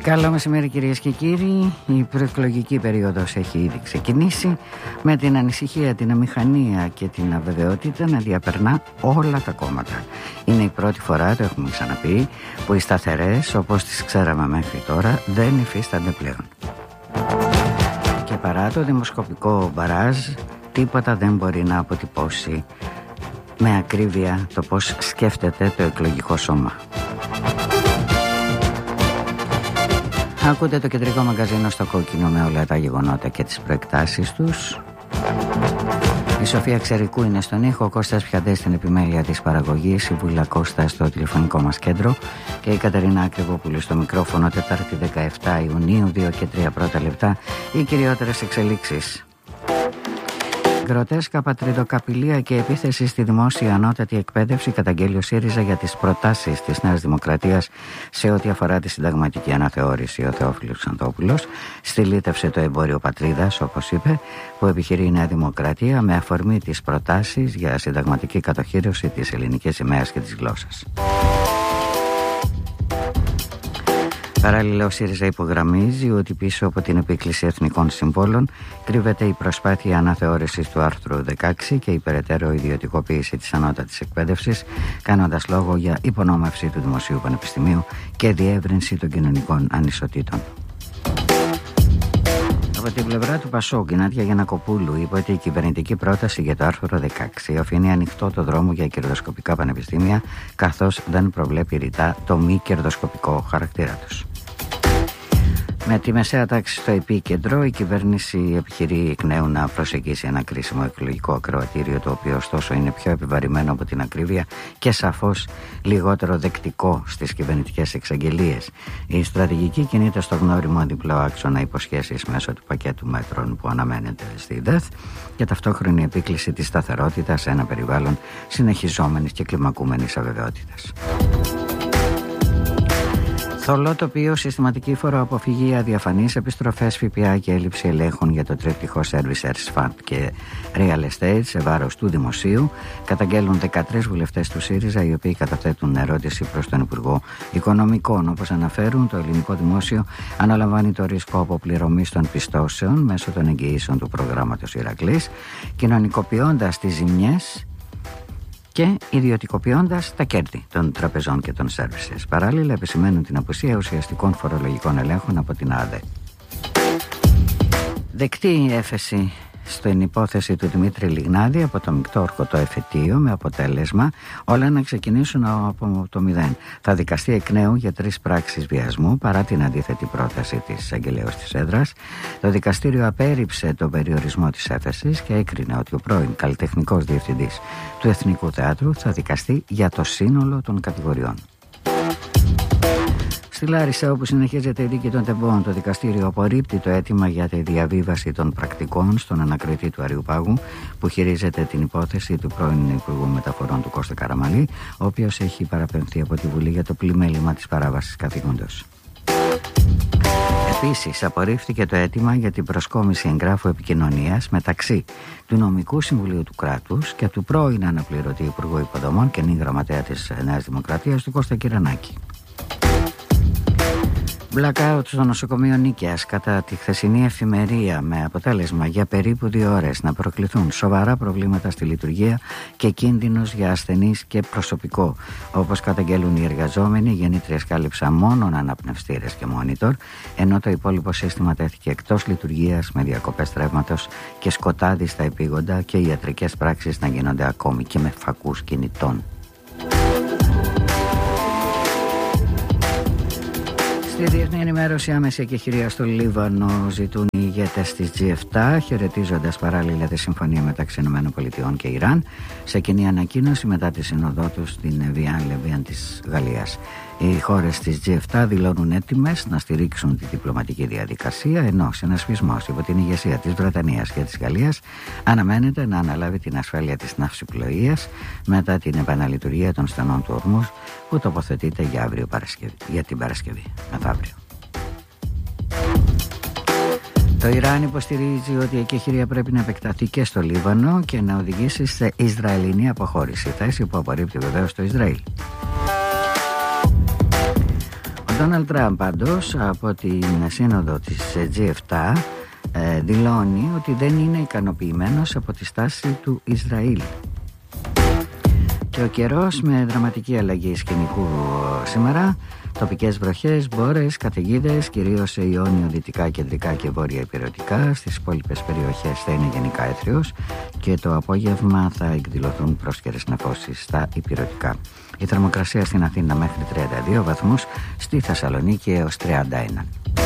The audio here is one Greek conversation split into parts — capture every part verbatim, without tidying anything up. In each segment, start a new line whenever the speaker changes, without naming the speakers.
Καλό μεσημέρι κυρίες και κύριοι. Η προεκλογική περίοδος έχει ήδη ξεκινήσει, με την ανησυχία, την αμηχανία και την αβεβαιότητα να διαπερνά όλα τα κόμματα. Είναι η πρώτη φορά, το έχουμε ξαναπεί, που οι σταθερές όπως τις ξέραμε μέχρι τώρα δεν υφίστανται πλέον. Και παρά το δημοσκοπικό μπαράζ, τίποτα δεν μπορεί να αποτυπώσει με ακρίβεια το πώς σκέφτεται το εκλογικό σώμα. Ακούτε το κεντρικό μαγκαζίνο στο κόκκινο με όλα τα γεγονότα και τις προεκτάσεις τους. Η Σοφία Ξερικού είναι στον ήχο, ο Κώστας Πιαντές στην επιμέλεια της παραγωγής, η Βούλα Κώστα στο τηλεφωνικό μας κέντρο και η Κατερίνα Ακριβόπουλου στο μικρόφωνο. Τετάρτη δεκαεφτά Ιουνίου, δύο και τρία πρώτα λεπτά, οι κυριότερες εξελίξεις. Γκροτέσκα πατριδοκαπηλεία και επίθεση στη δημόσια ανώτατη εκπαίδευση, καταγγέλει ο ΣΥΡΙΖΑ για τις προτάσεις της Νέας Δημοκρατίας σε ό,τι αφορά τη συνταγματική αναθεώρηση. Ο Θεόφιλος Ξαντόπουλος στυλίτευσε το εμπόριο πατρίδας, όπως είπε, που επιχειρεί η Νέα Δημοκρατία με αφορμή τις προτάσεις για συνταγματική κατοχήρωση της ελληνικής σημαίας και της γλώσσας. Παράλληλα, ο ΣΥΡΙΖΑ υπογραμμίζει ότι πίσω από την επίκληση εθνικών συμβόλων κρύβεται η προσπάθεια αναθεώρησης του άρθρου δεκαέξι και η περαιτέρω ιδιωτικοποίηση της ανώτατης εκπαίδευσης, κάνοντας λόγο για υπονόμευση του Δημοσίου Πανεπιστημίου και διεύρυνση των κοινωνικών ανισοτήτων. Από την πλευρά του Πασόκ, η Νάντια Γιαννακοπούλου είπε ότι η κυβερνητική πρόταση για το άρθρο δεκαέξι αφήνει ανοιχτό το δρόμο για κερδοσκοπικά πανεπιστήμια, καθώς δεν προβλέπει ρητά το μη κερδοσκοπικό χαρακτήρα τους. Με τη μεσαία τάξη στο επίκεντρο, η κυβέρνηση επιχειρεί εκ νέου να προσεγγίσει ένα κρίσιμο εκλογικό ακροατήριο, το οποίο ωστόσο είναι πιο επιβαρημένο από την ακρίβεια και σαφώς λιγότερο δεκτικό στις κυβερνητικές εξαγγελίες. Η στρατηγική κινείται στο γνώριμο διπλό άξονα υποσχέσεις μέσω του πακέτου μέτρων που αναμένεται στη ΔΕΘ και ταυτόχρονη επίκληση της σταθερότητας σε ένα περιβάλλον συνεχιζόμενης και κλιμακούμενης αβεβαιότητας. Θολό τοπίο, συστηματική φοροαποφυγή, αδιαφανείς επιστροφές ΦΠΑ και έλλειψη ελέγχων για το τρίπτυχο Servicers Fund και Real Estate σε βάρος του δημοσίου, καταγγέλουν δεκατρείς βουλευτές του ΣΥΡΙΖΑ, οι οποίοι καταθέτουν ερώτηση προς τον Υπουργό Οικονομικών. Όπως αναφέρουν, το ελληνικό δημόσιο αναλαμβάνει το ρίσκο αποπληρωμής των πιστώσεων μέσω των εγγυήσεων του προγράμματος Ηρακλής, κοινωνικοποιώντας τις ζημιές και ιδιωτικοποιώντας τα κέρδη των τραπεζών και των services. Παράλληλα, επισημαίνουν την απουσία ουσιαστικών φορολογικών ελέγχων από την ΑΔΕ. Δεκτή η έφεση στην υπόθεση του Δημήτρη Λιγνάδη από το μεικτό ορκωτό εφετείο, με αποτέλεσμα όλα να ξεκινήσουν από το μηδέν. Θα δικαστεί εκ νέου για τρεις πράξεις βιασμού παρά την αντίθετη πρόταση της αγγελέως της έδρας. Το δικαστήριο απέρριψε τον περιορισμό της έφεσης και έκρινε ότι ο πρώην καλλιτεχνικός διευθυντής του Εθνικού Θεάτρου θα δικαστεί για το σύνολο των κατηγοριών. Στη Λάρισα, όπου συνεχίζεται η δίκη των τεμπών, το δικαστήριο απορρίπτει το αίτημα για τη διαβίβαση των πρακτικών στον ανακριτή του Αριουπάγου, που χειρίζεται την υπόθεση του πρώην Υπουργού Μεταφορών του Κώστα Καραμανλή, ο οποίος έχει παραπεμφθεί από τη Βουλή για το πλημέλημα της παράβασης καθήκοντος. Επίσης, απορρίφθηκε το αίτημα για την προσκόμιση εγγράφου επικοινωνίας μεταξύ του Νομικού Συμβουλίου του Κράτους και του πρώην αναπληρωτή Υπουργού Υποδομών και νη γραμματέα της Νέας Δημοκρατίας, του Κώστα Κυρανάκη. Blackout στο νοσοκομείο Νίκαιας κατά τη χθεσινή εφημερία, με αποτέλεσμα για περίπου δύο ώρες να προκληθούν σοβαρά προβλήματα στη λειτουργία και κίνδυνος για ασθενείς και προσωπικό. Όπως καταγγέλουν οι εργαζόμενοι, οι γεννήτριες κάλυψαν μόνον αναπνευστήρες και μόνιτορ, ενώ το υπόλοιπο σύστημα τέθηκε εκτός λειτουργίας με διακοπές ρεύματος και σκοτάδι στα επίγοντα και ιατρικές πράξεις να γίνονται ακόμη και με φακούς κινητών. Στη διεθνή ενημέρωση, άμεση εκεχηρία στο Λίβανο ζητούν οι ηγέτες της τζι επτά, χαιρετίζοντας παράλληλα τη συμφωνία μεταξύ ΗΠΑ και Ιράν, σε κοινή ανακοίνωση μετά τη σύνοδό τους στην Εβιάν Λεβιάν της Γαλλίας. Οι χώρες της τζι επτά δηλώνουν έτοιμες να στηρίξουν τη διπλωματική διαδικασία, ενώ συνασπισμός υπό την ηγεσία της Βρετανίας και της Γαλλίας αναμένεται να αναλάβει την ασφάλεια της ναυσιπλοείας μετά την επαναλειτουργία των στενών του Ορμούζ, που τοποθετείται για, αύριο Παρασκευή, για την Παρασκευή μεθαύριο. Το Ιράν υποστηρίζει ότι η εκεχηρία πρέπει να επεκταθεί και στο Λίβανο και να οδηγήσει σε Ισραηλινή αποχώρηση, θέση που απορρίπτει βεβαίως το Ισραήλ. Ο Ντόναλντ Τραμπ πάντως από την σύνοδο της τζι επτά ε, δηλώνει ότι δεν είναι ικανοποιημένος από τη στάση του Ισραήλ. Και ο καιρός με δραματική αλλαγή σκηνικού σήμερα. Τοπικές βροχές, μπόρες, καταιγίδες, κυρίως σε Ιόνιο, δυτικά, κεντρικά και βόρεια υπηρετικά. Στις υπόλοιπες περιοχές θα είναι γενικά έθριος και το απόγευμα θα εκδηλωθούν πρόσκαιρες νεφώσεις στα υπηρετικά. Η θερμοκρασία στην Αθήνα μέχρι τριάντα δύο βαθμούς, στη Θεσσαλονίκη έως τριάντα ένα.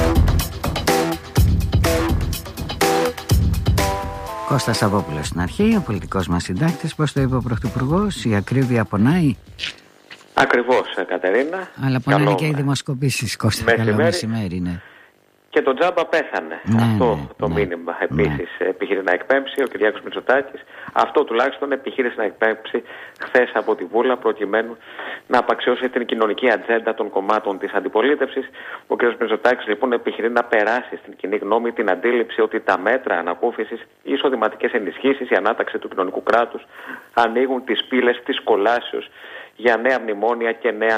Κώστας Σαββόπουλος στην αρχή, ο πολιτικός μας συντάκτης. Πώς το είπε ο Πρωθυπουργός, η ακρίβεια πονάει.
Ακριβώς, Κατερίνα.
Αλλά πονάνε και οι δημοσκοπήσεις, Κώστα. Καλό μεσημέρι, ναι.
Και το τζάμπα πέθανε.
Ναι,
αυτό
ναι,
το
ναι,
μήνυμα επίσης ναι. επιχείρει να εκπέμψει ο Κυριάκος Μητσοτάκης. Αυτό τουλάχιστον επιχείρησε να εκπέμψει χθες από τη Βούλα, προκειμένου να απαξιώσει την κοινωνική ατζέντα των κομμάτων της αντιπολίτευσης. Ο κ. Μητσοτάκης λοιπόν επιχειρεί να περάσει στην κοινή γνώμη την αντίληψη ότι τα μέτρα ανακούφισης, οι εισοδηματικές ενισχύσεις, η ανάταξη του κοινωνικού κράτους ανοίγουν τις πύλες της κολάσεως για νέα μνημόνια και νέα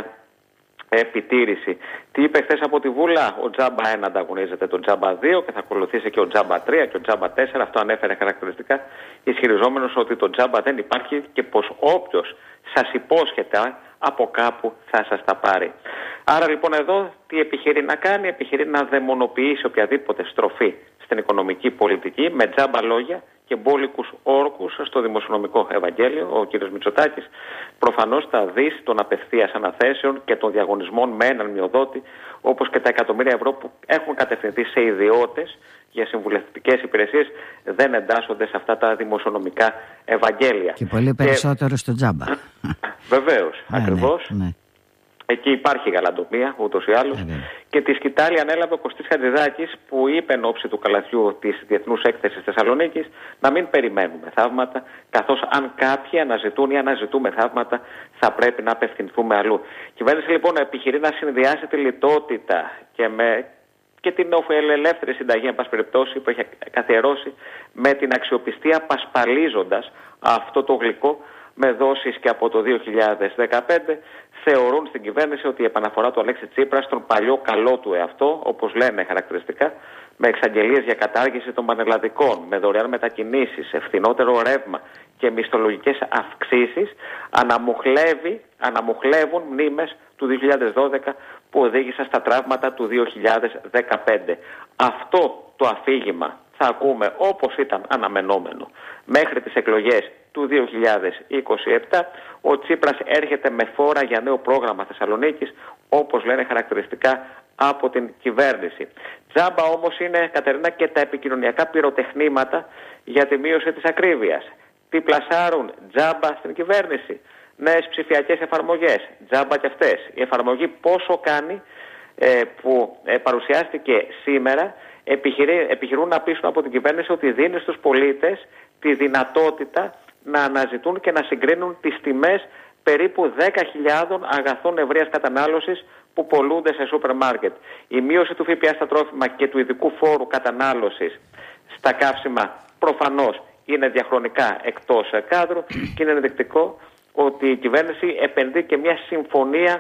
επιτήρηση. Τι είπε χθες από τη Βούλα? Ο τζάμπα ένα ανταγωνίζεται τον τζάμπα δύο και θα ακολουθήσει και ο τζάμπα τρία και ο τζάμπα τέσσερα. Αυτό ανέφερε χαρακτηριστικά, ισχυριζόμενος ότι το τζάμπα δεν υπάρχει και πως όποιος σας υπόσχεται από κάπου θα σας τα πάρει. Άρα λοιπόν εδώ τι επιχειρεί να κάνει? Επιχειρεί να δαιμονοποιήσει οποιαδήποτε στροφή στην οικονομική πολιτική με τζάμπα λόγια και μπόλικους όρκους στο δημοσιονομικό Ευαγγέλιο. Ο κ. Μητσοτάκης προφανώς θα δει των απευθείας αναθέσεων και των διαγωνισμών με έναν μειοδότη, όπως και τα εκατομμύρια ευρώ που έχουν κατευθυνθεί σε ιδιώτες για συμβουλευτικές υπηρεσίες δεν εντάσσονται σε αυτά τα δημοσιονομικά Ευαγγέλια.
Και πολύ περισσότερο και... στο τζάμπα.
Βεβαίως,
ναι,
ακριβώς.
Ναι, ναι.
Εκεί υπάρχει γαλαντομία ούτως ή άλλως. Yeah. Και τη σκητάλη ανέλαβε ο Κωστής Χατζηδάκης, που είπε εν ώψη του καλαθιού της Διεθνούς Έκθεσης Θεσσαλονίκης να μην περιμένουμε θαύματα, καθώς αν κάποιοι αναζητούν ή αναζητούμε θαύματα θα πρέπει να απευθυνθούμε αλλού. Η κυβέρνηση λοιπόν επιχειρεί να συνδυάσει τη λιτότητα και, με, και την ελεύθερη συνταγή, εν πάση περιπτώσει, που έχει καθιερώσει, με την αξιοπιστία, πασπαλίζοντας αυτό το γλυκό με δόσεις και από το δύο χιλιάδες δεκαπέντε. Θεωρούν στην κυβέρνηση ότι η επαναφορά του Αλέξη Τσίπρα στον παλιό καλό του εαυτό, όπως λένε χαρακτηριστικά, με εξαγγελίες για κατάργηση των πανελλαδικών, με δωρεάν μετακινήσεις, ευθυνότερο ρεύμα και μισθολογικές αυξήσεις, αναμουχλεύει, αναμουχλεύουν μνήμες του δύο χιλιάδες δώδεκα που οδήγησαν στα τραύματα του δύο χιλιάδες δεκαπέντε. Αυτό το αφήγημα θα ακούμε, όπως ήταν αναμενόμενο, μέχρι τις εκλογές του δύο χιλιάδες είκοσι επτά. Ο Τσίπρας έρχεται με φόρα για νέο πρόγραμμα Θεσσαλονίκης, όπως λένε χαρακτηριστικά από την κυβέρνηση. Τζάμπα όμως είναι, Κατερίνα, και τα επικοινωνιακά πυροτεχνήματα για τη μείωση της ακρίβειας. Τι πλασάρουν? Τζάμπα στην κυβέρνηση. Νέες ψηφιακές εφαρμογές. Τζάμπα και αυτές. Η εφαρμογή πόσο κάνει ε, που ε, παρουσιάστηκε σήμερα, επιχειρεί, επιχειρούν να πείσουν από την κυβέρνηση ότι δίνει στους πολίτες τη δυνατότητα να αναζητούν και να συγκρίνουν τις τιμές περίπου δέκα χιλιάδων αγαθών ευρείας κατανάλωσης που πολλούνται σε σούπερ μάρκετ. Η μείωση του ΦΠΑ στα τρόφιμα και του ειδικού φόρου κατανάλωσης στα καύσιμα προφανώς είναι διαχρονικά εκτός κάδρου και είναι ενδεικτικό ότι η κυβέρνηση επενδύει και μια συμφωνία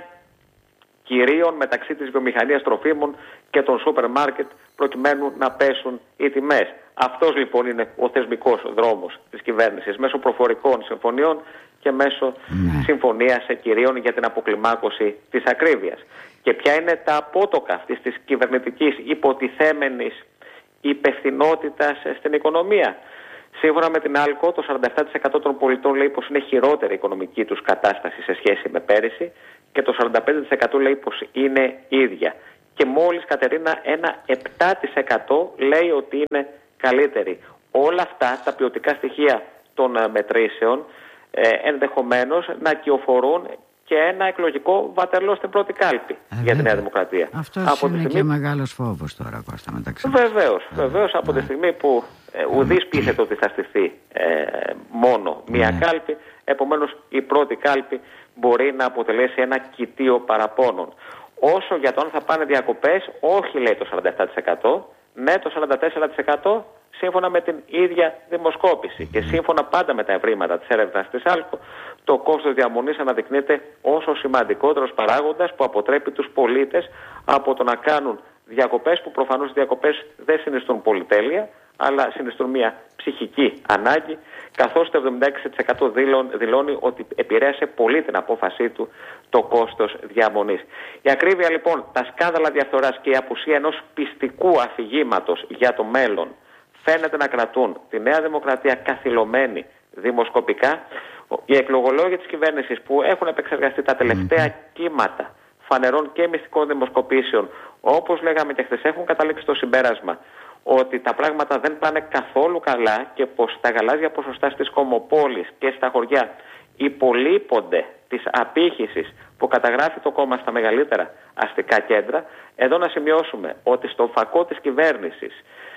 κυρίων μεταξύ της βιομηχανίας τροφίμων και των σούπερ μάρκετ προκειμένου να πέσουν οι τιμές. Αυτός λοιπόν είναι ο θεσμικός δρόμος της κυβέρνησης, μέσω προφορικών συμφωνιών και μέσω ναι. συμφωνίας κυρίων για την αποκλιμάκωση της ακρίβειας. Και ποια είναι τα απότοκα αυτής της κυβερνητικής υποτιθέμενης υπευθυνότητας στην οικονομία? Σύμφωνα με την άλκο, το σαράντα επτά τοις εκατό των πολιτών λέει πως είναι χειρότερη η οικονομική τους κατάσταση σε σχέση με πέρυσι και το σαράντα πέντε τοις εκατό λέει πως είναι ίδια. Και μόλις, Κατερίνα, ένα επτά τοις εκατό λέει ότι είναι καλύτερη. Όλα αυτά τα ποιοτικά στοιχεία των μετρήσεων ε, ενδεχομένως να κυοφορούν και ένα εκλογικό βατερλό στην πρώτη κάλπη ε, για τη Νέα Δημοκρατία.
Αυτός από είναι στιγμή... και μεγάλος φόβος τώρα, Κώστα, μεταξύ.
Βεβαίως, ε, βεβαίως από ε, τη στιγμή που ε, ουδής πείθεται ότι θα στηθεί ε, μόνο μία ε. κάλπη, επομένως η πρώτη κάλπη μπορεί να αποτελέσει ένα κοιτίο παραπώνων. Όσο για το αν θα πάνε διακοπές, όχι λέει το σαράντα επτά τοις εκατό, ναι το σαράντα τέσσερα τοις εκατό, σύμφωνα με την ίδια δημοσκόπηση και σύμφωνα πάντα με τα ευρήματα της έρευνας της άλκο, το κόστος διαμονής αναδεικνύεται ως ο σημαντικότερος παράγοντας που αποτρέπει τους πολίτες από το να κάνουν διακοπές, που προφανώς οι διακοπές δεν συνιστούν πολυτέλεια, αλλά συνιστούν μια ψυχική ανάγκη, καθώς το εβδομήντα έξι τοις εκατό δηλώνει ότι επηρέασε πολύ την απόφασή του το κόστος διαμονής. Η ακρίβεια λοιπόν, τα σκάνδαλα διαφθοράς και η απουσία ενός πιστικού αφηγήματος για το μέλλον φαίνεται να κρατούν τη Νέα Δημοκρατία καθυλωμένη δημοσκοπικά. Οι εκλογολόγοι της κυβέρνησης που έχουν επεξεργαστεί τα τελευταία κύματα φανερών και μυστικών δημοσκοπήσεων, όπως λέγαμε και χθες, έχουν καταλήξει στο συμπέρασμα ότι τα πράγματα δεν πάνε καθόλου καλά και πως τα γαλάζια ποσοστά στις κομμοπόλεις και στα χωριά υπολείπονται της απήχησης που καταγράφει το κόμμα στα μεγαλύτερα αστικά κέντρα. Εδώ να σημειώσουμε ότι στο φακό της κυβέρνησης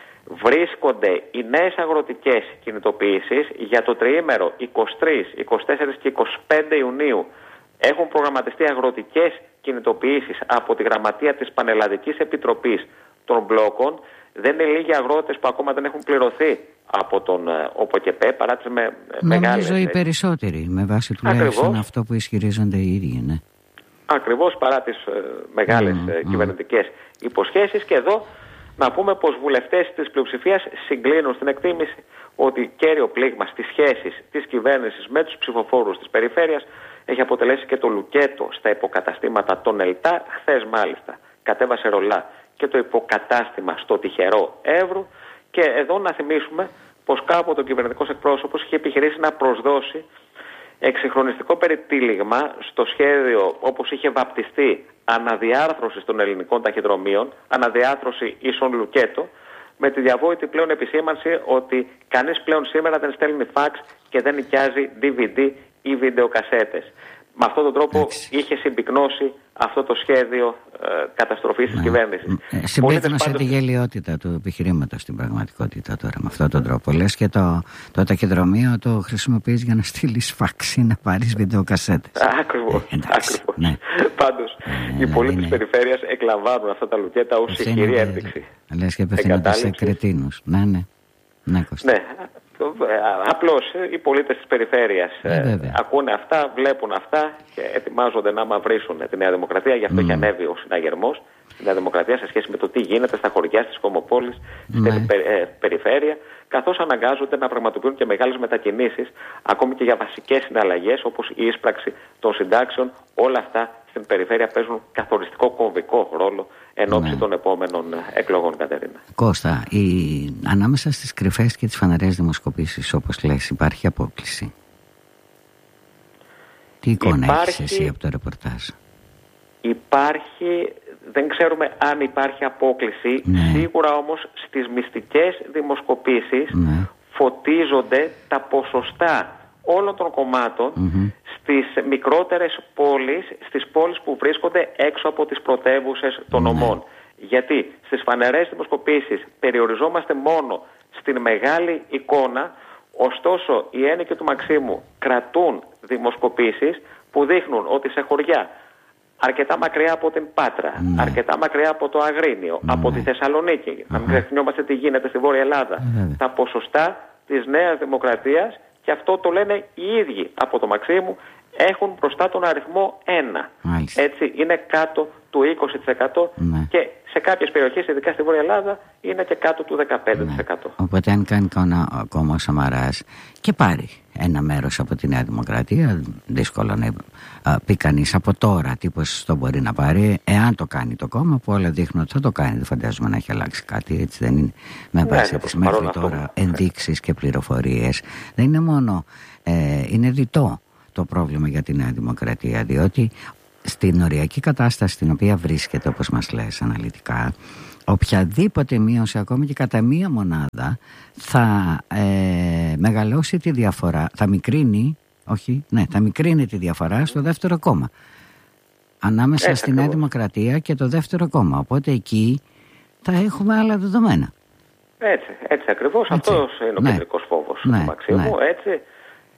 βρίσκονται οι νέες αγροτικές κινητοποιήσεις για το τριήμερο είκοσι τρεις, είκοσι τέσσερις και είκοσι πέντε Ιουνίου. Έχουν προγραμματιστεί αγροτικές κινητοποιήσεις από τη γραμματεία της Πανελλαδικής Επιτροπής των Μπλόκων. Δεν είναι λίγοι αγρότες που ακόμα δεν έχουν πληρωθεί από τον ΟΠΟΚΕΠΕ παρά τις με, μεγάλες...
Νομίζω οι περισσότεροι, με βάση τουλάχιστον αυτό που ισχυρίζονται οι ίδιοι, ναι.
Ακριβώς, παρά τις ε, μεγάλες mm, ε, κυβερνητικές mm. υποσχέσεις. Και εδώ να πούμε πως βουλευτές της πλειοψηφίας συγκλίνουν στην εκτίμηση ότι κέριο πλήγμα στις σχέσεις της κυβέρνησης με τους ψηφοφόρους της περιφέρειας έχει αποτελέσει και το λουκέτο στα υποκαταστήματα των ΕΛΤΑ. Χθες μάλιστα κατέβασε ρολά και το υποκατάστημα στο τυχερό Εύρου. Και εδώ να θυμίσουμε πως κάποτε ο κυβερνητικός εκπρόσωπος είχε επιχειρήσει να προσδώσει εξυγχρονιστικό περιτύλιγμα στο σχέδιο, όπως είχε βαπτιστεί, αναδιάρθρωση των ελληνικών ταχυδρομείων, αναδιάρθρωση ίσον λουκέτο, με τη διαβόητη πλέον επισήμανση ότι κανείς πλέον σήμερα δεν στέλνει φαξ και δεν νοικιάζει ντι βι ντι ή βιντεοκασέτες. Με αυτόν τον τρόπο Άξι. είχε συμπυκνώσει αυτό το σχέδιο ε, καταστροφής της κυβέρνησης.
Ε, Συμπέθυνωσε πάντως... τη γελιότητα του επιχειρήματος στην πραγματικότητα τώρα με αυτόν τον τρόπο. Λες και το, το ταχυδρομείο το χρησιμοποιείς για να στείλεις φαξ ή να πάρεις βιντεοκασέτες.
Ακριβώς. Ε, ακριβώς. Ναι. Πάντως ε, οι πολίτες είναι... της περιφέρειας εκλαμβάνουν αυτά τα λουκέτα ως ηχηρή ένδειξη.
Λες και απευθύνονται σε κρετίνους. Ναι, ναι. Ναι,
ναι. Απλώς οι πολίτες της περιφέρειας ε, ακούνε αυτά, βλέπουν αυτά και ετοιμάζονται να μαυρίσουν τη Νέα Δημοκρατία. Γι' αυτό mm. και ανέβει ο συναγερμός στη Νέα Δημοκρατία σε σχέση με το τι γίνεται στα χωριά, στις κομμοπόλεις, στην mm. πε, ε, περιφέρεια, καθώς αναγκάζονται να πραγματοποιούν και μεγάλες μετακινήσεις, ακόμη και για βασικές συναλλαγές όπως η ίσπραξη των συντάξεων. Όλα αυτά στην περιφέρεια παίζουν καθοριστικό κομβικό ρόλο εν ώψη ναι. των επόμενων εκλογών, Κατερίνα.
Κώστα, η... ανάμεσα στις κρυφές και τις φανερές δημοσκοπήσεις, όπως λες, υπάρχει απόκληση. Τι εικόνα υπάρχει... έχεις εσύ από το ρεπορτάζ?
Υπάρχει, δεν ξέρουμε αν υπάρχει απόκληση. Ναι. Σίγουρα όμως στις μυστικές δημοσκοπήσεις ναι. φωτίζονται τα ποσοστά όλων των κομμάτων mm-hmm. στις μικρότερες πόλεις, στις πόλεις που βρίσκονται έξω από τις πρωτεύουσες των νομών. Mm-hmm. Γιατί στις φανερές δημοσκοπήσεις περιοριζόμαστε μόνο στην μεγάλη εικόνα, ωστόσο οι έννοικοι του Μαξίμου κρατούν δημοσκοπήσεις που δείχνουν ότι σε χωριά αρκετά μακριά από την Πάτρα, mm. αρκετά μακριά από το Αγρίνιο, mm. από τη Θεσσαλονίκη, mm. να μην ξεχνιόμαστε τι γίνεται στη Βόρεια Ελλάδα, mm. τα ποσοστά της Νέας Δημοκρατίας, και αυτό το λένε οι ίδιοι από το Μαξίμου, έχουν μπροστά τον αριθμό ένα. Μάλιστα. Έτσι είναι κάτω του είκοσι τοις εκατό ναι. και σε κάποιες περιοχές, ειδικά στη Βόρεια Ελλάδα, είναι και κάτω του δεκαπέντε τοις εκατό. Ναι.
Οπότε αν κάνει ακόμα ο Σαμαράς και πάρει ένα μέρος από τη Νέα Δημοκρατία, δύσκολο να πει κανείς από τώρα τι ποσοστό μπορεί να πάρει, εάν το κάνει το κόμμα, που όλα δείχνουν ότι θα το κάνει, δεν φαντάζομαι να έχει αλλάξει κάτι, έτσι δεν είναι, με βάση ναι, τις μέχρι τώρα ενδείξεις και πληροφορίες. Δεν είναι μόνο, ε, είναι διτό το πρόβλημα για τη Νέα Δημοκρατία, διότι στην οριακή κατάσταση στην οποία βρίσκεται, όπως μας λες αναλυτικά, οποιαδήποτε μείωση ακόμη και κατά μία μονάδα θα ε, μεγαλώσει τη διαφορά, θα μικρύνει, όχι, ναι, θα μικρύνει τη διαφορά στο δεύτερο κόμμα ανάμεσα έτσι, στη Νέα Δημοκρατία και το δεύτερο κόμμα, οπότε εκεί θα έχουμε άλλα δεδομένα.
Έτσι, έτσι ακριβώς, έτσι. Αυτός είναι ο ναι. κεντρικός φόβος ναι. του Μαξίμου, ναι. έτσι.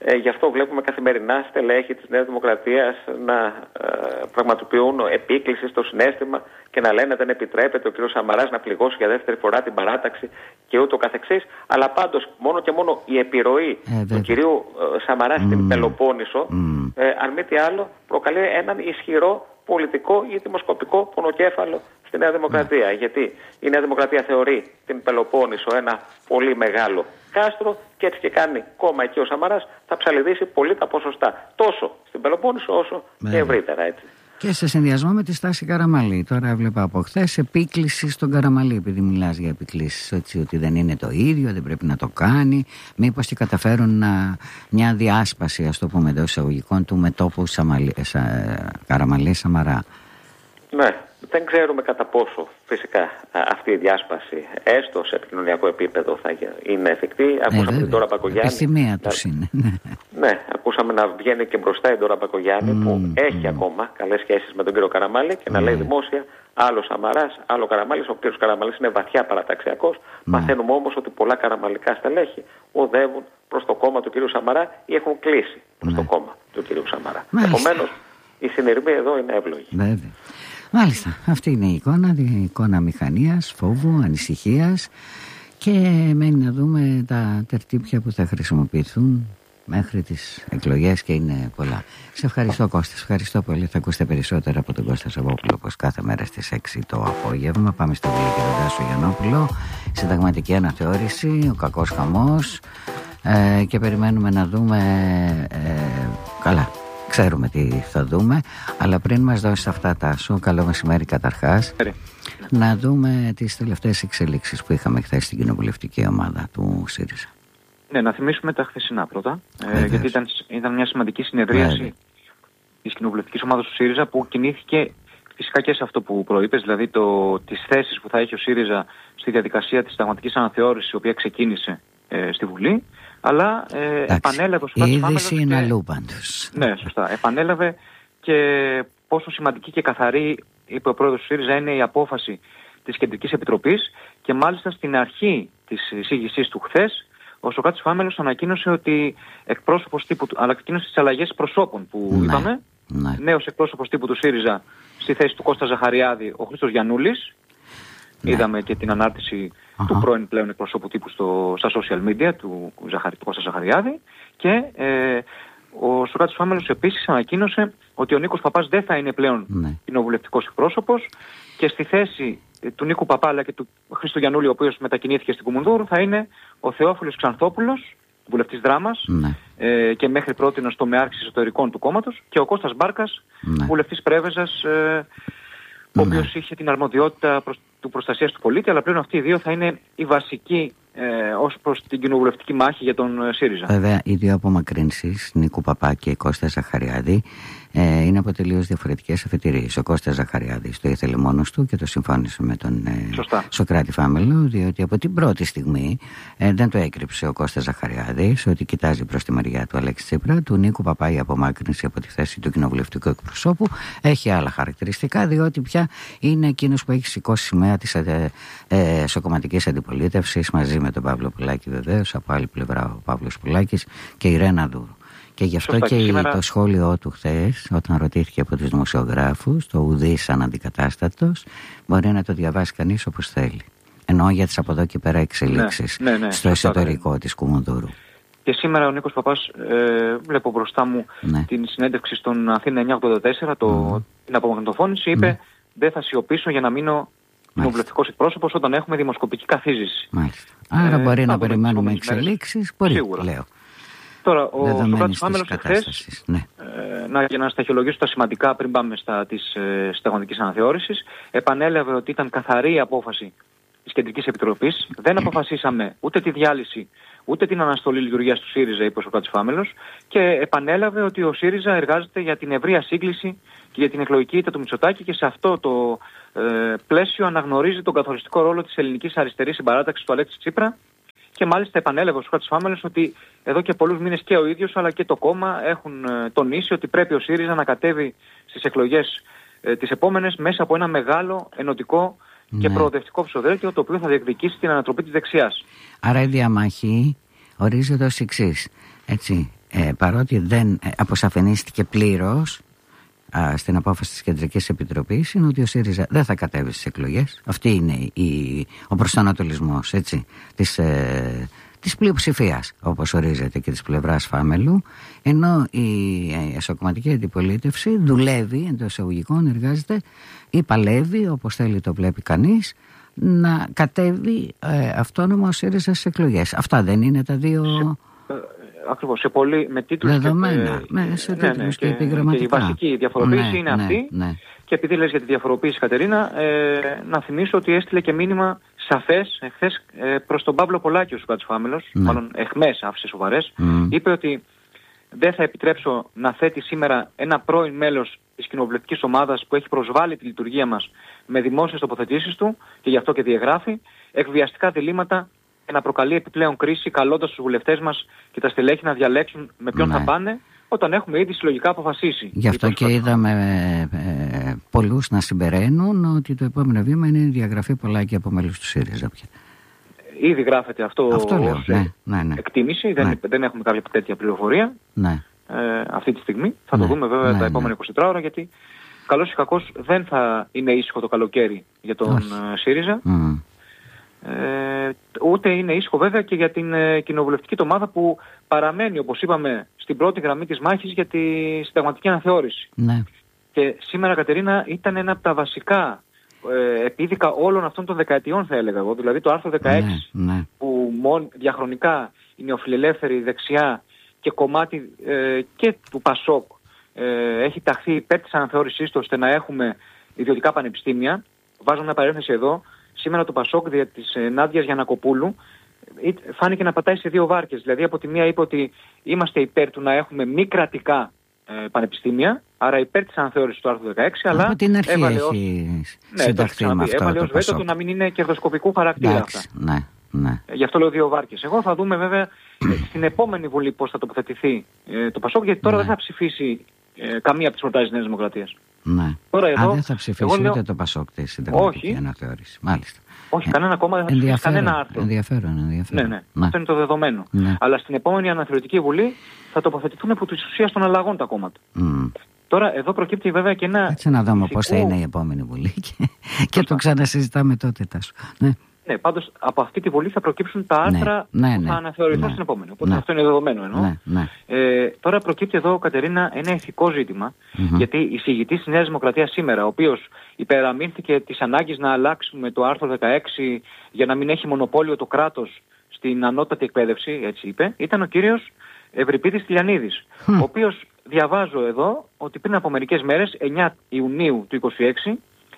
Ε, γι' αυτό βλέπουμε καθημερινά στελέχη της Νέας Δημοκρατίας να ε, πραγματοποιούν επίκληση στο συναίσθημα και να λένε δεν επιτρέπεται ο κ. Σαμαράς να πληγώσει για δεύτερη φορά την παράταξη και ούτω καθεξής. Αλλά πάντως μόνο και μόνο η επιρροή ε, του κ. Ε, Σαμαρά mm. στην Πελοπόννησο, mm. ε, αν μη τι άλλο, προκαλεί έναν ισχυρό πολιτικό ή δημοσκοπικό πονοκέφαλο στη Νέα Δημοκρατία. Mm. Γιατί η Νέα Δημοκρατία θεωρεί την Πελοπόννησο ένα πολύ μεγάλο κάστρο και έτσι και κάνει κόμμα εκεί ο Σαμαράς θα ψαλιδίσει πολύ τα ποσοστά. Τόσο στην Πελοπόννησο όσο yeah. και ευρύτερα έτσι.
Και σε συνδυασμό με τη στάση Καραμαλή. Τώρα έβλεπα από χθες επίκληση στον Καραμαλή, επειδή μιλάς για επικλήσεις, έτσι, ότι δεν είναι το ίδιο, δεν πρέπει να το κάνει. Μήπως και καταφέρουν να, μια διάσπαση, ας το πούμε εντός εισαγωγικών, του μετώπου Καραμαλή-Σαμαρά.
Ναι, δεν ξέρουμε κατά πόσο φυσικά αυτή η διάσπαση, έστω σε επικοινωνιακό επίπεδο, θα είναι εφικτή. Ακούσαμε ε, την Ντόρα Μπακογιάννη.
Επισημία τους είναι.
Ναι, ακούσαμε να βγαίνει και μπροστά η Ντόρα Μπακογιάννη, mm, που έχει mm. ακόμα καλές σχέσεις με τον κύριο Καραμαλή και mm. να λέει δημόσια άλλο Σαμαράς, άλλο Καραμαλής. Ο κύριος Καραμαλής είναι βαθιά παραταξιακός. Mm. Μαθαίνουμε όμως ότι πολλά καραμαλικά στελέχη οδεύουν προς το κόμμα του κύριου Σαμαρά ή έχουν κλείσει προς mm. το κόμμα του κύριου Σαμαρά. Επομένως, η συνειρμή εδώ είναι εύλογη.
Βέβαια. Μάλιστα, αυτή είναι η εικόνα, η εικόνα μηχανίας, φόβου, ανησυχίας και μένει να δούμε τα τερτύπια που θα χρησιμοποιηθούν μέχρι τις εκλογές και είναι πολλά. Σε ευχαριστώ Κώστα, σε ευχαριστώ πολύ. Θα ακούσετε περισσότερα από τον Κώστα Σαββόπουλο όπως κάθε μέρα στις έξι το απόγευμα. Πάμε στο Βίλη και τον Τάσο Γιαννόπουλο, συνταγματική αναθεώρηση, ο κακός χαμός ε, και περιμένουμε να δούμε ε, καλά. Ξέρουμε τι θα δούμε, αλλά πριν μας δώσεις αυτά Τάσο, καλό μεσημέρι καταρχάς, Ere. να δούμε τις τελευταίες εξελίξεις που είχαμε χθες στην κοινοβουλευτική ομάδα του ΣΥΡΙΖΑ.
Ναι, να θυμίσουμε τα χθεσινά πρώτα, ε, γιατί ήταν, ήταν μια σημαντική συνεδρίαση Βέβαια. της κοινοβουλευτικής ομάδας του ΣΥΡΙΖΑ που κινήθηκε φυσικά και σε αυτό που προείπες, δηλαδή το, τις θέσεις που θα έχει ο ΣΥΡΙΖΑ στη διαδικασία της συνταγματικής αναθεώρησης, η οποία ξεκίνησε ε, στη Βουλή. Αλλά ε, επανέλαβε ο Σωτάκης Φάμελος. Η είδηση είναι αλλού πάντως. Ναι, σωστά. Επανέλαβε και πόσο σημαντική και καθαρή, είπε ο πρόεδρος του ΣΥΡΙΖΑ, είναι η απόφαση της Κεντρικής Επιτροπής και μάλιστα στην αρχή της εισήγησής του χθες, ο Σωτάκης Φάμελος ανακοίνωσε ότι εκπρόσωπος τύπου, αλλά ανακοίνωσε τις αλλαγές προσώπων που ναι, είπαμε. Ναι. Νέος εκπρόσωπος τύπου του ΣΥΡΙΖΑ στη θέση του Κώστα Ζαχαριάδη, ο Χρήστος Γιαννούλης. Ναι. Είδαμε και την ανάρτηση uh-huh. του πρώην πλέον εκπροσώπου τύπου στο, στα social media του, Ζαχαρι, του Κώστα Ζαχαριάδη και ε, ο Σωτάκης Φάμελος επίσης ανακοίνωσε ότι ο Νίκος Παπάς δεν θα είναι πλέον ναι. κοινοβουλευτικός εκπρόσωπος και στη θέση του Νίκου Παπά αλλά και του Χρήστου Γιαννούλη, ο οποίος μετακινήθηκε στην Κουμουνδούρου, θα είναι ο Θεόφιλος Ξανθόπουλος, βουλευτής Δράμας ναι. ε, και μέχρι πρότινος τομεάρχης εσωτερικών του κόμματος, και ο Κώστας Μπάρκας, ναι. βουλευτής Πρέβεζας, ε, ο οποίος ναι. είχε την αρμοδιότητα προς, του προστασίας του πολίτη, αλλά πλέον αυτοί οι δύο θα είναι οι βασικοί ε, ως προς την κοινοβουλευτική μάχη για τον ε, ΣΥΡΙΖΑ. Βέβαια, οι δύο απομακρύνσεις, Νίκου Παπά και Κώστα Ζαχαριάδη, ε, είναι από τελείως διαφορετικές αφετηρίες. Ο Κώστας Ζαχαριάδης το ήθελε μόνος του και το συμφώνησε με τον ε, Σωκράτη Φάμελο, διότι από την πρώτη στιγμή ε, δεν το έκρυψε ο Κώστας Ζαχαριάδης ότι κοιτάζει προς τη μεριά του Αλέξη Τσίπρα. Του Νίκου Παπά η απομάκρυνση από τη θέση του κοινοβουλευτικού εκπροσώπου έχει άλλα χαρακτηριστικά, διότι πια είναι εκείνος που έχει σηκώσει σημαία της ε, ε, εσωκομματικής αντιπολίτευσης μαζί με τον Παύλο Πουλάκη, βεβαίως, από άλλη πλευρά ο Παύλος Πουλάκης και η Ρένα Δούρου. Και γι' αυτό Σωστά, και, και σήμερα... το σχόλιο του χθες, όταν ρωτήθηκε από τους δημοσιογράφους, το ουδής αναντικατάστατος, μπορεί να το διαβάσει κανείς όπως θέλει. Εννοώ για τις από εδώ και πέρα εξελίξεις ναι, ναι, ναι, στο εσωτερικό ναι. της Κουμουνδούρου. Και σήμερα ο Νίκος Παπάς, ε, βλέπω μπροστά μου ναι. την συνέντευξη στον Αθήνα εννιακόσια ογδόντα τέσσερα, το, mm. την απομαγνητοφώνηση, είπε mm. δεν θα σιωπήσω για να μείνω κοινοβουλευτικός εκπρόσωπος όταν έχουμε δημοσκοπική καθίζηση. Μάλιστα. Άρα ε, μπορεί να περιμένουμε εξελίξεις, μπορεί, σίγουρα. Λέω. Τώρα, ο Σωτάκης Φάμελος εχθές, ναι. ε, να, για να σταχυολογήσω τα σημαντικά πριν πάμε στα της ε, συνταγματικής αναθεώρησης, επανέλαβε ότι ήταν καθαρή η απόφαση της Κεντρικής Επιτροπής. Δεν αποφασίσαμε ούτε τη διάλυση, ούτε την αναστολή λειτουργίας του ΣΥΡΙΖΑ, είπε ο Σωτάκης Φάμελος, και επανέλαβε ότι ο ΣΥΡΙΖΑ εργάζεται για την ευρεία σύγκληση και για την εκλογική ήττα του Μητσοτάκη και σε αυτό το ε, πλαίσιο αναγνωρίζει τον καθοριστικό ρόλο της ελληνικής αριστερής συμπαράταξης του Αλέξη Τσίπρα. Και μάλιστα επανέλαβε ο Σωτάκης Φάμελος ότι εδώ και πολλούς μήνες και ο ίδιος αλλά και το κόμμα έχουν ε, τονίσει ότι πρέπει ο ΣΥΡΙΖΑ να κατέβει στις εκλογές ε, τις επόμενες μέσα από ένα μεγάλο ενωτικό ναι. και προοδευτικό ψηφοδέλτιο, το οποίο θα διεκδικήσει την ανατροπή της δεξιάς. Άρα η διαμάχη ορίζεται ως εξής. Έτσι,
ε, παρότι δεν ε, αποσαφενίστηκε πλήρως α, στην απόφαση της Κεντρικής Επιτροπής, είναι ότι ο ΣΥΡΙΖΑ δεν θα κατέβει στις εκλογές. Αυτή είναι η, ο προσανατολισμός, έτσι, της, ε, της πλειοψηφίας, όπως ορίζεται, και της πλευράς Φάμελου, ενώ η εσωκομματική αντιπολίτευση δουλεύει, εντός εισαγωγικών, εργάζεται ή παλεύει, όπως θέλει το βλέπει κανείς, να κατέβει ε, αυτόνομα ο ΣΥΡΙΖΑ στις εκλογές. Αυτά δεν είναι τα δύο...
Σε, ε, ακριβώς, σε πολύ, με τίτλους
δεδομένα,
και,
με, σε
ναι,
τίτλους
ναι,
και, και επιγραμματικά.
Και η βασική διαφοροποίηση
ναι,
είναι
ναι,
αυτή.
Ναι.
Και επειδή λες για τη διαφοροποίηση, Κατερίνα, ε, να θυμίσω ότι έστειλε και μήνυμα σαφές εχθές ε, προς τον Παύλο Πολάκη ο Σουκάτης Φάμελος, ναι. μάλλον εχμές άφησε σοβαρές, mm. είπε ότι δεν θα επιτρέψω να θέτει σήμερα ένα πρώην μέλος της κοινοβουλευτικής ομάδας που έχει προσβάλει τη λειτουργία μας με δημόσιες τοποθετήσεις του, και γι' αυτό και διαγράφει, εκβιαστικά διλήμματα και να προκαλεί επιπλέον κρίση, καλώντας τους βουλευτές μας και τα στελέχη να διαλέξουν με ποιον ναι. θα πάνε, όταν έχουμε ήδη συλλογικά αποφασίσει.
Γι' αυτό και είδαμε ε, ε, πολλούς να συμπεραίνουν ότι το επόμενο βήμα είναι η διαγραφή Πολάκη από μέλους του ΣΥΡΙΖΑ πια.
Ήδη γράφεται αυτό,
αυτό λέω,
ως
ναι, ναι, ναι.
εκτίμηση,
ναι.
Δεν, δεν έχουμε κάποια τέτοια πληροφορία
ναι.
ε, αυτή τη στιγμή. Θα
ναι.
το δούμε βέβαια
ναι,
τα
ναι.
επόμενα είκοσι ώρα, γιατί καλώς ή κακώς δεν θα είναι ήσυχο το καλοκαίρι για τον
Όχι.
ΣΥΡΙΖΑ.
Mm.
Ε, ούτε είναι ήσυχο βέβαια και για την ε, κοινοβουλευτική ομάδα που παραμένει, όπως είπαμε, στην πρώτη γραμμή της μάχης για τη συνταγματική αναθεώρηση.
Ναι.
Και σήμερα, Κατερίνα, ήταν ένα από τα βασικά ε, επίδικα όλων αυτών των δεκαετιών, θα έλεγα εγώ. Δηλαδή το άρθρο δεκαέξι,
ναι, ναι.
που μόν, διαχρονικά η νεοφιλελεύθερη δεξιά και κομμάτι ε, και του ΠΑΣΟΚ ε, έχει ταχθεί υπέρ της αναθεώρησής του, ώστε να έχουμε ιδιωτικά πανεπιστήμια. Βάζω μια παρένθεση εδώ. Σήμερα το ΠΑΣΟΚ δια της ε, Νάντιας Γιαννακοπούλου ε, φάνηκε να πατάει σε δύο βάρκες. Δηλαδή από τη μία είπε ότι είμαστε υπέρ του να έχουμε μη κρατικά ε, πανεπιστήμια, άρα υπέρ της αναθεώρησης του άρθρου δεκαέξι, αλλά
από την αρχή
έβαλε
έχει
ως...
συνταχθεί
ναι,
με αυτό
έβαλε
το
ως βέτο του να μην είναι κερδοσκοπικού χαρακτήρα.
Εντάξει, αυτά. Ναι, ναι.
Ε, γι' αυτό λέω δύο βάρκες. Εγώ θα δούμε βέβαια ε, στην επόμενη Βουλή πώς θα τοποθετηθεί ε, το ΠΑΣΟΚ, γιατί τώρα ναι. δεν θα ψηφίσει ε, καμία από τις προτάσεις της Νέας Δημοκρατίας.
Ναι.
Τώρα εδώ,
Α, δεν θα ψηφίσει
λέω...
ούτε το ΠΑΣΟΚ τη συνταγματική αναθεώρηση. Μάλιστα.
Όχι, ε, κανένα κόμμα δεν θα ψηφίσει κανένα άρθρο.
Ενδιαφέρον, ενδιαφέρον.
Ναι, ναι, ναι. Αυτό είναι το δεδομένο.
Ναι.
Αλλά στην επόμενη αναθεωρητική Βουλή θα τοποθετηθούν από τις ουσίες των αλλαγών τα κόμματα.
Mm.
Τώρα εδώ προκύπτει βέβαια και ένα...
Έτσι να δούμε
ηθικό...
πώς θα είναι η επόμενη Βουλή και, και το ξανασυζητάμε τότε, Τάσο. Ναι.
Ναι, πάντως από αυτή τη Βουλή θα προκύψουν τα άρθρα
ναι, ναι,
που θα
ναι,
αναθεωρηθούν
ναι,
στην επόμενη. Οπότε
ναι,
αυτό είναι δεδομένο εννοώ.
Ναι, ναι.
Ε, τώρα προκύπτει εδώ, Κατερίνα, ένα ηθικό ζήτημα,
Mm-hmm.
γιατί η εισηγητής της Νέας Δημοκρατίας σήμερα, ο οποίος υπεραμείνθηκε της ανάγκης να αλλάξουμε το άρθρο δεκαέξι για να μην έχει μονοπόλιο το κράτος στην ανώτατη εκπαίδευση, έτσι είπε, ήταν ο κύριος Ευρυπίδης Τηλιανίδης,
Mm.
ο οποίος διαβάζω εδώ ότι πριν από μερικές μέρες, εννιά Ιουνίου του είκοσι έξι,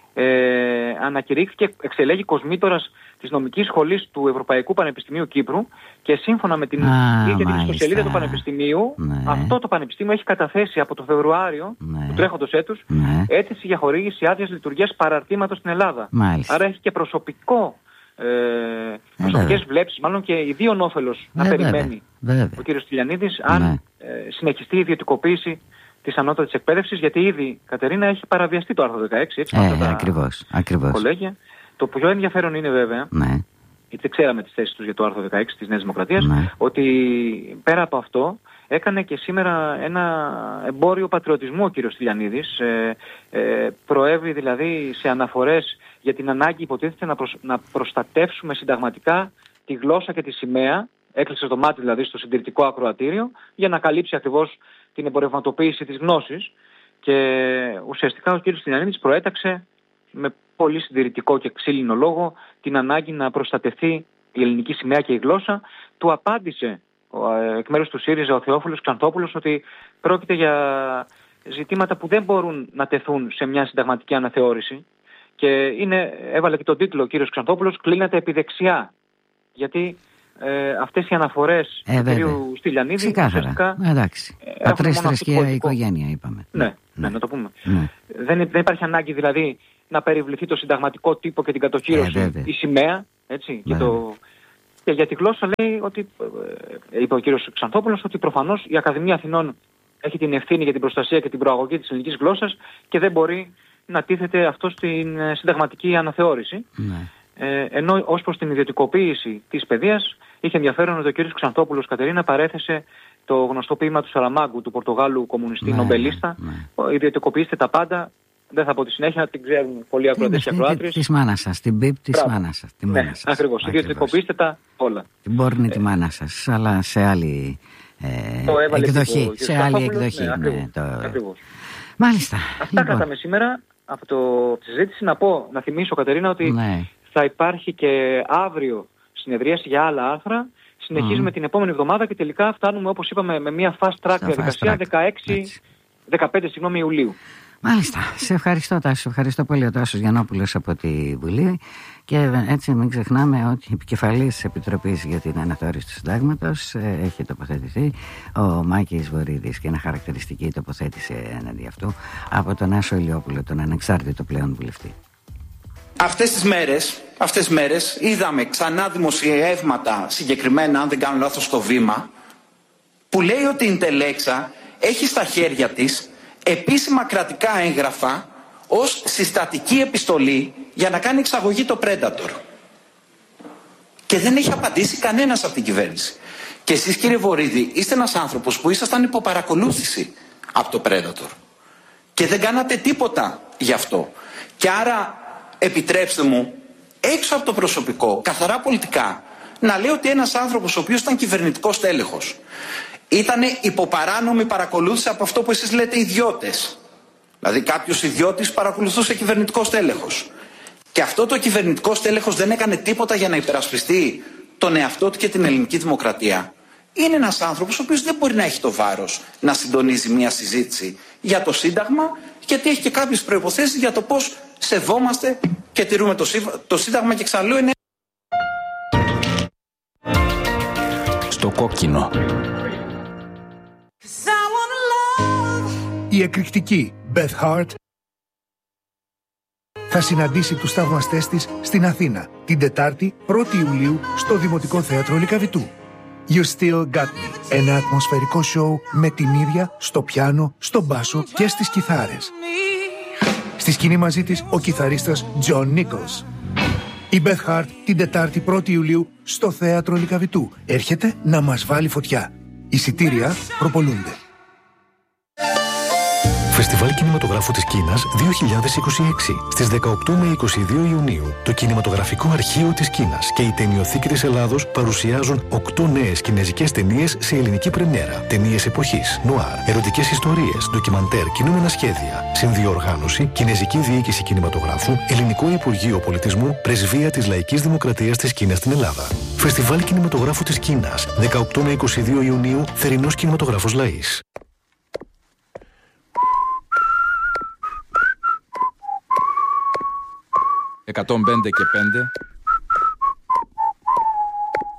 ε, ανακηρύχθηκε εξελέγει κοσμήτορας της νομικής σχολής του Ευρωπαϊκού Πανεπιστημίου Κύπρου, και σύμφωνα με την ίδια την ιστοσελίδα του Πανεπιστημίου,
ναι.
αυτό το Πανεπιστήμιο έχει καταθέσει από το Φεβρουάριο
ναι.
του τρέχοντος έτους
ναι.
αίτηση για χορήγηση άδειας λειτουργίας παραρτήματος στην Ελλάδα.
Μάλιστα.
Άρα έχει και προσωπικό, ε, προσωπικές ε, βλέψεις, μάλλον και ιδίων όφελος να
βέβαια,
περιμένει
βέβαια.
ο κύριος Τηλιανίδης, αν
ναι.
ε, συνεχιστεί η ιδιωτικοποίηση της ανώτατης εκπαίδευσης, γιατί ήδη, Κατερίνα, έχει παραβιαστεί το άρθρο δεκαέξι. Έτσι,
ε, τα ακριβώς, ακριβώς.
Κολέγια. Το πιο ενδιαφέρον είναι βέβαια,
ναι.
γιατί δεν ξέραμε τις θέσεις τους για το άρθρο δεκαέξι της Νέας Δημοκρατίας,
ναι.
ότι πέρα από αυτό έκανε και σήμερα ένα εμπόριο πατριωτισμού ο κύριος Τηλιανίδης. Ε, ε, προέβη δηλαδή σε αναφορές για την ανάγκη, υποτίθεται, να, προσ, να προστατεύσουμε συνταγματικά τη γλώσσα και τη σημαία. Έκλεισε το μάτι δηλαδή στο συντηρητικό ακροατήριο για να καλύψει ακριβώς την εμπορευματοποίηση της γνώσης, και ουσιαστικά ο κύριος Τηλιανίδης προέταξε με πολύ συντηρητικό και ξύλινο λόγο την ανάγκη να προστατευτεί η ελληνική σημαία και η γλώσσα. Του απάντησε εκ μέρους του ΣΥΡΙΖΑ ο Θεόφιλος Ξανθόπουλος ότι πρόκειται για ζητήματα που δεν μπορούν να τεθούν σε μια συνταγματική αναθεώρηση, και είναι, έβαλε και τον τίτλο ο κύριος Ξανθόπουλος, «Κλείνεται επί δεξιά», γιατί ε, αυτές οι αναφορές
ε,
του κυρίου Στυλιανίδη
ξεκάθαρα, εντάξει, πατρίς, θρησκεία, οικογένεια είπαμε.
Ναι, ναι, ναι, να το πούμε. Ναι. Δεν, δεν υπάρχει ανάγκη δηλαδή να περιβληθεί το συνταγματικό τύπο και την κατοχήρωση, ε, η σημαία, έτσι, και, το, και για τη γλώσσα λέει ότι, ε, είπε ο κύριος Ξανθόπουλος, ότι προφανώς η Ακαδημία Αθηνών έχει την ευθύνη για την προστασία και την προαγωγή της ελληνικής γλώσσας και δεν μπορεί να τίθεται αυτό στην συνταγματική αναθεώρηση. Ναι. Ε, ενώ ως προς την ιδιωτικοποίηση της παιδείας είχε ενδιαφέρον ότι ο κ. Ξανθόπουλος, Κατερίνα, παρέθεσε το γνωστό ποίημα του Σαραμάγκου, του Πορτογάλου κομμουνιστή ναι, νομπελίστα. Ναι. Ιδιωτικοποιήστε τα πάντα. Δεν θα πω τη συνέχεια, την ξέρουν πολλοί ακροατές και ακροάτριες.
Τη μάνα σας, την πιπ τη μάνα σας.
Ναι, ακριβώς. Ιδιωτικοποιήστε τα όλα.
Την πόρνη τη μάνα σας, αλλά σε άλλη ε, εκδοχή. Σε άλλη εκδοχή.
Ναι, ακριβώς,
ναι, το...
ακριβώς.
Μάλιστα.
Αυτά λοιπόν. Κάθαμε σήμερα από το, τη συζήτηση. Να πω, να θυμίσω, Κατερίνα, ότι ναι. θα υπάρχει και αύριο συνεδρίαση για άλλα άρθρα. Συνεχίζουμε mm. την επόμενη εβδομάδα και τελικά φτάνουμε, όπως είπαμε, με μια fast track Στα διαδικασία fast track. δεκαέξι, δεκαπέντε συγγνώμη, Ιουλίου.
Μάλιστα. Σε ευχαριστώ, Τάσο. Σε ευχαριστώ πολύ ο Τάσος Γιαννόπουλος από τη Βουλή. Και έτσι μην ξεχνάμε ότι η επικεφαλής της Επιτροπής για την Αναθεώρηση του Συντάγματος ε, έχει τοποθετηθεί, ο Μάκης Βορίδης, και είναι χαρακτηριστική τοποθέτηση εναντί αυτού από τον Άσο Ηλιόπουλο, τον ανεξάρτητο πλέον βουλευτή.
Αυτές τις μέρες, αυτές τις μέρες είδαμε ξανά δημοσιεύματα, συγκεκριμένα αν δεν κάνω λάθος στο Βήμα, που λέει ότι η Ιντελέξα έχει στα χέρια της επίσημα κρατικά έγγραφα ως συστατική επιστολή για να κάνει εξαγωγή το Predator. Και δεν έχει απαντήσει κανένας από την κυβέρνηση. Και εσείς, κύριε Βορίδη, είστε ένας άνθρωπος που ήσασταν υπό παρακολούθηση από το Predator. Και δεν κάνατε τίποτα γι' αυτό. Και άρα, επιτρέψτε μου, έξω από το προσωπικό, καθαρά πολιτικά, να λέω ότι ένας άνθρωπος ο οποίος ήταν κυβερνητικός τέλεχος, ήταν υπό παράνομη παρακολούθηση από αυτό που εσείς λέτε ιδιώτες. Δηλαδή κάποιος ιδιώτης παρακολουθούσε κυβερνητικός τέλεχος. Και αυτό το κυβερνητικός τέλεχος δεν έκανε τίποτα για να υπερασπιστεί τον εαυτό του και την ελληνική δημοκρατία. Είναι ένας άνθρωπος ο οποίος δεν μπορεί να έχει το βάρος να συντονίζει μια συζήτηση για το Σύνταγμα, γιατί έχει και κάποιες προϋποθέσεις για το πώς σεβόμαστε και τηρούμε το, σύβ... το Σύνταγμα, και ξαναλέω είναι...
Στο κόκκινο.
Η εκρηκτική Beth Hart θα συναντήσει τους θαυμαστές της στην Αθήνα την Τετάρτη πρώτη Ιουλίου στο Δημοτικό Θέατρο Λυκαβητού. You Still Got Me, ένα ατμοσφαιρικό σοου με την ίδια στο πιάνο, στο μπάσο και στις κιθάρες. Στη σκηνή μαζί της ο κιθαρίστας John Nichols. Η Beth Hart την Τετάρτη πρώτη Ιουλίου στο Θέατρο Λυκαβητού έρχεται να μας βάλει φωτιά. Εισιτήρια προπολούνται.
Φεστιβάλ Κινηματογράφου της Κίνας δύο χιλιάδες είκοσι έξι. Στις δεκαοκτώ με είκοσι δύο Ιουνίου, το Κινηματογραφικό Αρχείο της Κίνας και η Ταινιοθήκη της Ελλάδος παρουσιάζουν οκτώ νέες κινέζικες ταινίες σε ελληνική πρεμιέρα. Ταινίες εποχής, νουάρ, ερωτικές ιστορίες, ντοκιμαντέρ, κινούμενα σχέδια. Συνδιοργάνωση, Κινέζικη Διοίκηση Κινηματογράφου, Ελληνικό Υπουργείο Πολιτισμού, Πρεσβεία της Λαϊκής Δημοκρατίας της Κίνας στην Ελλάδα. Φεστιβάλ Κινηματογράφου της Κίνας, δεκαοκτώ με είκοσι δύο Ιουνίου, Θερινός Κινηματογράφος Λαΐς.
εκατόν πέντε και πέντε